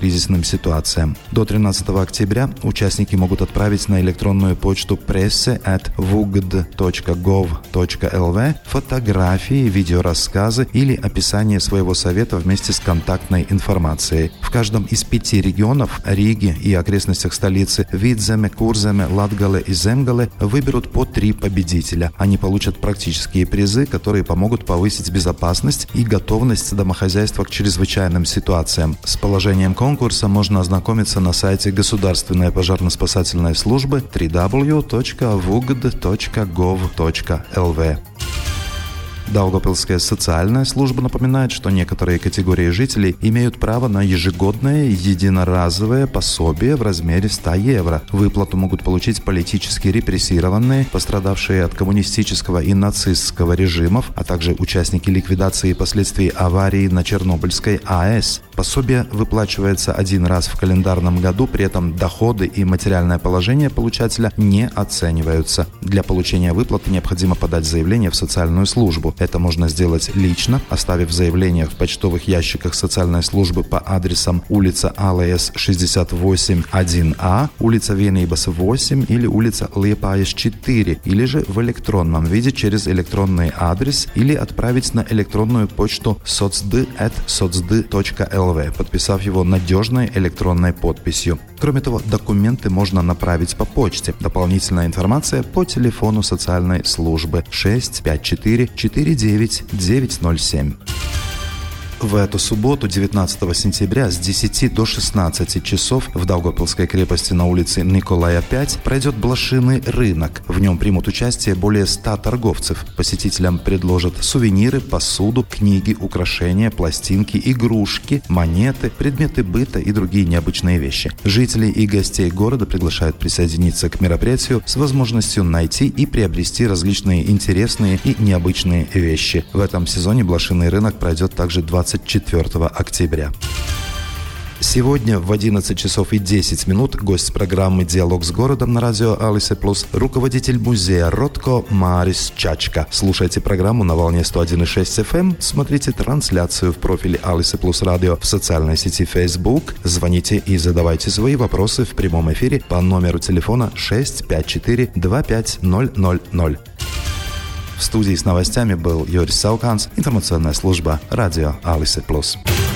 кризисным ситуациям. До 13 октября участники могут отправить на электронную почту presse@vugd.gov.lv фотографии, видеорассказы или описание своего совета вместе с контактной информацией. В каждом из 5 регионов Риги и окрестностях столицы Видземе, Курземе, Латгале и Земгале выберут по 3 победителя. Они получат практические призы, которые помогут повысить безопасность и готовность домохозяйства к чрезвычайным ситуациям. С положением конкурса можно ознакомиться на сайте Государственной пожарно-спасательной службы www.vugd.gov.lv. Даугавпилская социальная служба напоминает, что некоторые категории жителей имеют право на ежегодное единоразовое пособие в размере 100 евро. Выплату могут получить политически репрессированные, пострадавшие от коммунистического и нацистского режимов, а также участники ликвидации последствий аварии на Чернобыльской АЭС. Пособие выплачивается один раз в календарном году, при этом доходы и материальное положение получателя не оцениваются. Для получения выплаты необходимо подать заявление в социальную службу. Это можно сделать лично, оставив заявление в почтовых ящиках социальной службы по адресам улица АЛС 68 1А, улица Венейбас 8 или улица Лиепаеш 4, или же в электронном виде через электронный адрес или отправить на электронную почту sotsd@sotsd.lv, подписав его надежной электронной подписью. Кроме того, документы можно направить по почте. Дополнительная информация по телефону социальной службы 654 49 907. В эту субботу, 19 сентября, с 10 до 16 часов в Даугавпилской крепости на улице Николая 5 пройдет блошиный рынок. В нем примут участие более 100 торговцев. Посетителям предложат сувениры, посуду, книги, украшения, пластинки, игрушки, монеты, предметы быта и другие необычные вещи. Жителей и гостей города приглашают присоединиться к мероприятию с возможностью найти и приобрести различные интересные и необычные вещи. В этом сезоне блошиный рынок пройдет также 24 октября. Сегодня в 11 часов и 10 минут гость программы «Диалог с городом» на радио Алисе Плюс, руководитель музея Ротко Марис Чачка. Слушайте программу на волне 101,6 FM, смотрите трансляцию в профиле Алисе Плюс Радио в социальной сети Facebook, звоните и задавайте свои вопросы в прямом эфире по номеру телефона 654 25000. В студии с новостями был Юрис Сауканс, информационная служба радио Алисе Плюс.